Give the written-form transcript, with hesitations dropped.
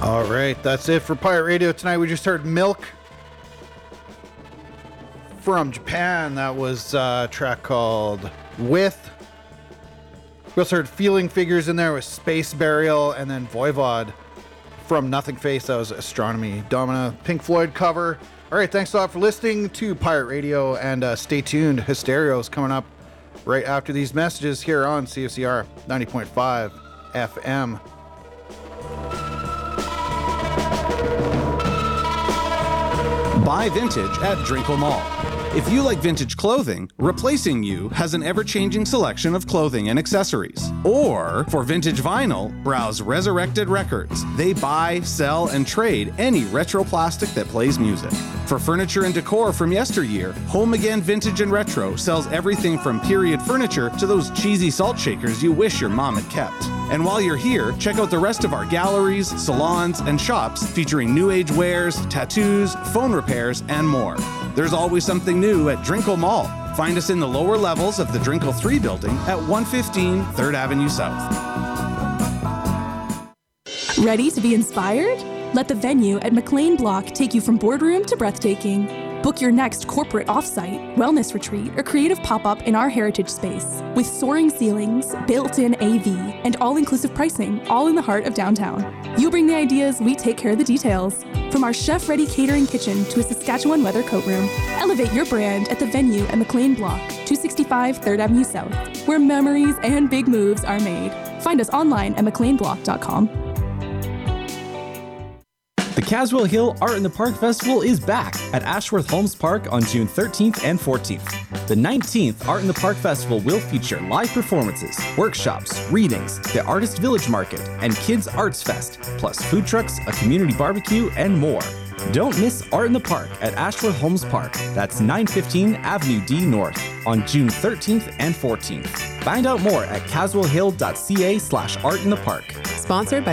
All right, that's it for Pirate Radio tonight. We just heard Milk from Japan. That was a track called With. We also heard Feeling Figures in there with Space Burial, and then Voivod from Nothing Face. That was Astronomy Domina, Pink Floyd cover. All right, thanks a lot for listening to Pirate Radio, and stay tuned. Hysteria is coming up right after these messages here on CFCR 90.5 FM. Buy vintage at Drinkle Mall. If you like vintage clothing, Replacing You has an ever-changing selection of clothing and accessories. Or, for vintage vinyl, browse Resurrected Records. They buy, sell, and trade any retro plastic that plays music. For furniture and decor from yesteryear, Home Again Vintage and Retro sells everything from period furniture to those cheesy salt shakers you wish your mom had kept. And while you're here, check out the rest of our galleries, salons, and shops featuring new age wares, tattoos, phone repairs, and more. There's always something new at Drinkle Mall. Find us in the lower levels of the Drinkle 3 building at 115 3rd Avenue South. Ready to be inspired? Let the venue at McLean Block take you from boardroom to breathtaking. Book your next corporate offsite, wellness retreat, or creative pop-up in our heritage space. With soaring ceilings, built-in AV, and all-inclusive pricing, all in the heart of downtown. You bring the ideas, we take care of the details. From our chef-ready catering kitchen to a Saskatchewan weather coat room, elevate your brand at the venue at McLean Block, 265 3rd Avenue South, where memories and big moves are made. Find us online at mcleanblock.com. The Caswell Hill Art in the Park Festival is back at Ashworth Holmes Park on June 13th and 14th. The 19th Art in the Park Festival will feature live performances, workshops, readings, the Artist Village Market, and Kids Arts Fest, plus food trucks, a community barbecue, and more. Don't miss Art in the Park at Ashworth Holmes Park. That's 915 Avenue D North on June 13th and 14th. Find out more at caswellhill.ca/artinthepark. Sponsored by